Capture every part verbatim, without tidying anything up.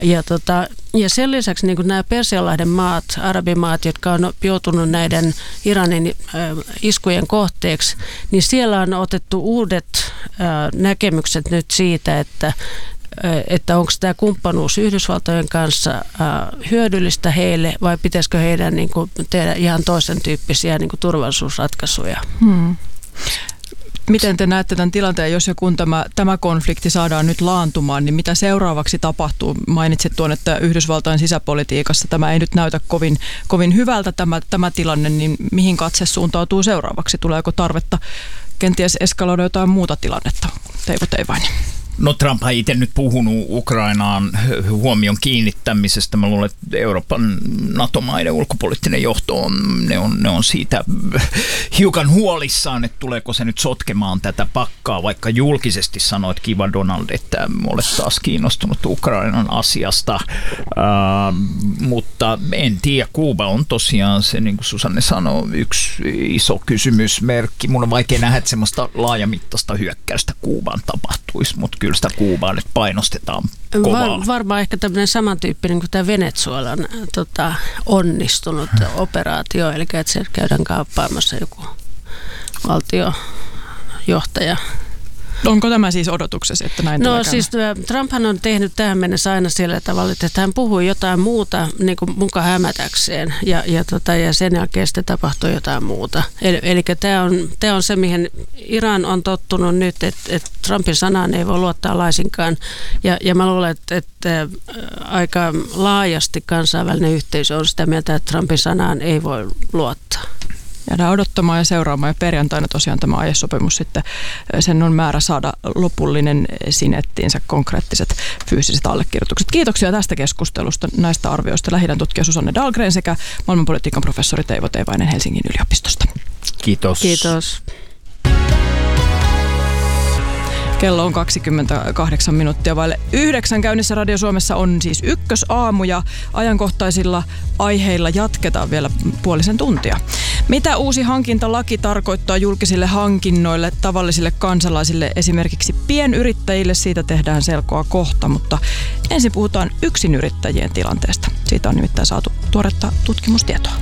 Ja, tota, ja sen lisäksi niin kuin nämä Persianlahden maat, arabimaat, jotka on joutunut näiden Iranin äh, iskujen kohteeksi, niin siellä on otettu uudet äh, näkemykset nyt siitä, että että onko tämä kumppanuus Yhdysvaltojen kanssa äh, hyödyllistä heille vai pitäisikö heidän niin kuin, tehdä ihan toisen tyyppisiä niin kuin turvallisuusratkaisuja. Hmm. Miten te näette tämän tilanteen, jos ja kun tämä, tämä konflikti saadaan nyt laantumaan, niin mitä seuraavaksi tapahtuu? Mainitsit tuon, että Yhdysvaltain sisäpolitiikassa tämä ei nyt näytä kovin, kovin hyvältä tämä, tämä tilanne, niin mihin katse suuntautuu seuraavaksi? Tuleeko tarvetta kenties eskaloida jotain muuta tilannetta? Teivo Teivainen. No Trump on itse nyt puhunut Ukrainaan huomion kiinnittämisestä. Mä luulen, että Euroopan NATO-maiden ulkopoliittinen johto on, ne on, ne on siitä hiukan huolissaan, että tuleeko se nyt sotkemaan tätä pakkaa, vaikka julkisesti sanoit, kiva Donald, että olet taas kiinnostunut Ukrainan asiasta. Uh, mutta en tiedä, Kuuba on tosiaan se, niin kuin Susanne sanoi, yksi iso kysymysmerkki. Mun on vaikea nähdä, että semmoista laajamittaista hyökkäystä Kuubaan tapahtuisi, mutta kyllä sitä Kuubaa nyt painostetaan kovaa. Var, varmaan ehkä tämmöinen samantyyppinen kuin tämä Venezuelan tota, onnistunut operaatio, eli että siellä käydään kauppaamassa joku valtiojohtaja. Onko tämä siis odotuksesi, että näin No tulee siis Trumphan on tehnyt tähän mennessä aina sillä tavalla, että hän puhui jotain muuta niin kuin muka hämätäkseen ja, ja, tota, ja sen jälkeen sitten tapahtui jotain muuta. Eli, eli tämä on, tämä on se, mihin Iran on tottunut nyt, että, että Trumpin sanaan ei voi luottaa laisinkaan. Ja, ja mä luulen, että, että aika laajasti kansainvälinen yhteisö on sitä mieltä, että Trumpin sanaan ei voi luottaa. Jäädään odottamaan ja seuraamaan ja perjantaina tosiaan tämä aiesopimus sitten, sen on määrä saada lopullinen sinettiinsä konkreettiset fyysiset allekirjoitukset. Kiitoksia tästä keskustelusta, näistä arvioista Lähi-idän tutkija Susanne Dahlgren sekä maailmanpolitiikan professori Teivo Teivainen Helsingin yliopistosta. Kiitos. Kiitos. Kello on kaksikymmentäkahdeksan minuuttia vaille yhdeksän. Käynnissä Radio Suomessa on siis ykkösaamu ja ajankohtaisilla aiheilla jatketaan vielä puolisen tuntia. Mitä uusi hankintalaki tarkoittaa julkisille hankinnoille, tavallisille kansalaisille, esimerkiksi pienyrittäjille? Siitä tehdään selkoa kohta, mutta ensin puhutaan yksinyrittäjien tilanteesta. Siitä on nimittäin saatu tuoretta tutkimustietoa.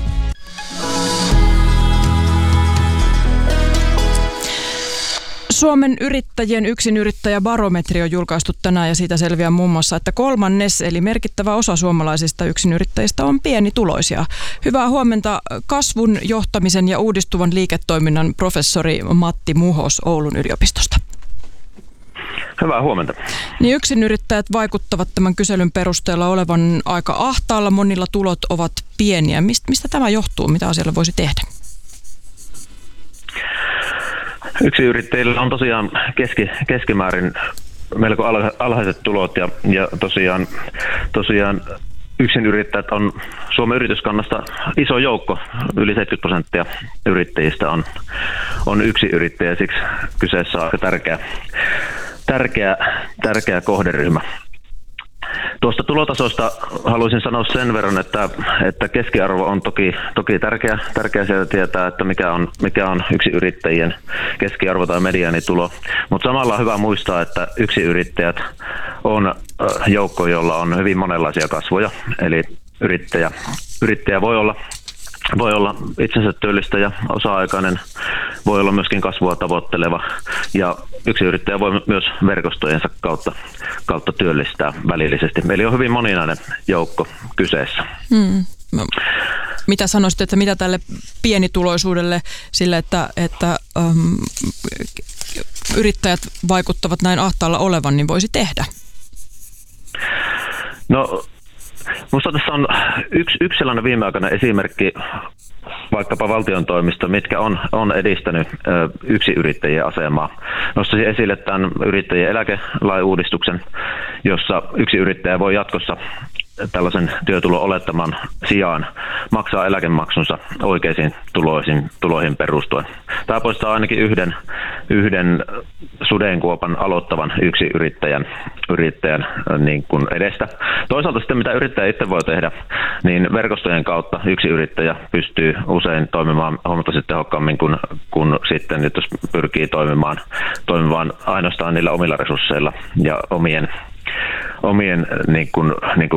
Suomen yrittäjien yksinyrittäjäbarometri on julkaistu tänään ja siitä selviää muun muassa, että kolmannes eli merkittävä osa suomalaisista yksinyrittäjistä on pienituloisia. Hyvää huomenta kasvun, johtamisen ja uudistuvan liiketoiminnan professori Matti Muhos Oulun yliopistosta. Hyvää huomenta. Niin yksinyrittäjät vaikuttavat tämän kyselyn perusteella olevan aika ahtaalla, monilla tulot ovat pieniä. Mistä, mistä tämä johtuu? Mitä asialle voisi tehdä? Yksinyrittäjillä on tosiaan keski, keskimäärin melko alhaiset tulot ja, ja tosiaan, tosiaan yksinyrittäjät on Suomen yrityskannasta iso joukko. Yli seitsemänkymmentä prosenttia yrittäjistä on, on yksinyrittäjä, siksi kyseessä on aika tärkeä, tärkeä, tärkeä kohderyhmä. Tuosta tulotasosta haluaisin sanoa sen verran, että, että keskiarvo on toki, toki tärkeä, tärkeä sieltä tietää, että mikä on, mikä on yksinyrittäjien keskiarvo tai mediaanitulo. Mutta samalla on hyvä muistaa, että yksinyrittäjät on joukko, jolla on hyvin monenlaisia kasvoja. Eli yrittäjä, yrittäjä voi olla Voi olla itsensä työllistäjä, osa-aikainen, voi olla myöskin kasvua tavoitteleva ja yksinyrittäjä voi myös verkostojensa kautta, kautta työllistää välillisesti. Eli on hyvin moninainen joukko kyseessä. Hmm. Mitä sanoisit, että mitä tälle pienituloisuudelle sille, että, että um, yrittäjät vaikuttavat näin ahtaalla olevan, niin voisi tehdä? No... Minusta tässä on yksi, yksi sellainen viimeaikainen esimerkki vaikkapa valtion toimista, mitkä on, on edistänyt ö, yksinyrittäjien asemaa. Nostaisin esille tämän yrittäjien eläkelain uudistuksen, jossa yksinyrittäjä voi jatkossa tällaisen työtulon olettaman sijaan maksaa eläkemaksunsa oikeisiin tuloihin, tuloihin perustuen. Tämä poistaa ainakin yhden, yhden sudenkuopan aloittavan yksinyrittäjän yrittäjän, niin kuin edestä. Toisaalta sitten mitä yrittäjä itse voi tehdä, niin verkostojen kautta yksinyrittäjä pystyy usein toimimaan huomattavasti tehokkaammin kuin, kuin sitten, jos pyrkii toimimaan, toimimaan ainoastaan niillä omilla resursseilla ja omien omien niin kuin, niin kuin